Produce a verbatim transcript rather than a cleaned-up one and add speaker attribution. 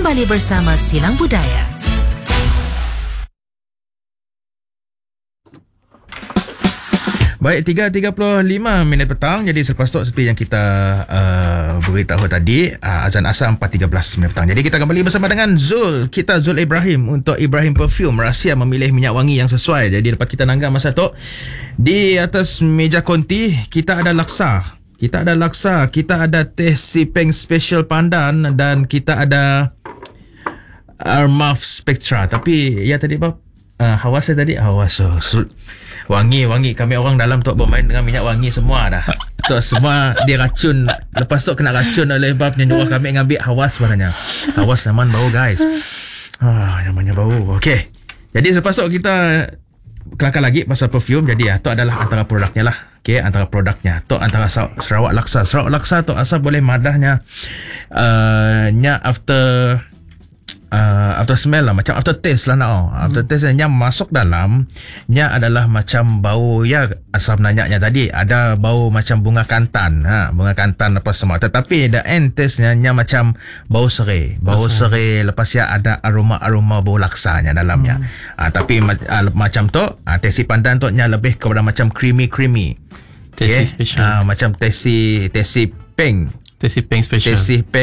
Speaker 1: kembali bersama Silang Budaya.
Speaker 2: Baik, tiga tiga puluh lima minit petang. Jadi selepas tu seperti yang kita uh, beritahu tadi, uh, azan asar empat tiga belas minit petang. Jadi kita kembali bersama dengan Zul. Kita Zul Ibrahim untuk Ibrahim Perfume, rahsia memilih minyak wangi yang sesuai. Jadi lepas kita nanggam masa tu, di atas meja konti kita ada laksa. Kita ada laksa, kita ada teh sipeng special pandan, dan kita ada Armaf Spectra. Tapi ya tadi Bob, uh, hawas saya tadi hawas so, so, wangi-wangi. Kami orang dalam tu bermain dengan minyak wangi semua dah. Tu semua dia racun. Lepas tu kena racun oleh Bob yang nyuruh kami ngambil hawas sebenarnya. Hawas nyaman bau guys. Ah, nyamannya bau. Okey. Jadi selepas tu kita kelakar lagi pasal perfume. Jadi ya, tu adalah antara produknya lah. Okey, antara produknya. Tu antara Sarawak Laksa. Sarawak Laksa tu asal boleh madahnya uh, nya after Uh, after smell lah, macam after taste lah nak oh. After hmm. taste yang masuk dalam nya adalah macam bau ya, asam nanyaknya tadi ada bau macam bunga kantan, ha, bunga kantan apa semua. Tetapi the end taste nya nya macam bau serai, bau Masa. serai. Lepas ya ada aroma-aroma bau laksanya dalamnya. Hmm. Ha, tapi uh, macam tu, uh, tesi pandan tu nya lebih kepada macam creamy-creamy.
Speaker 3: Tesi
Speaker 2: okay?
Speaker 3: special.
Speaker 2: Uh, macam tesi tesi peng.
Speaker 3: Tesi peng special.
Speaker 2: Tesi peng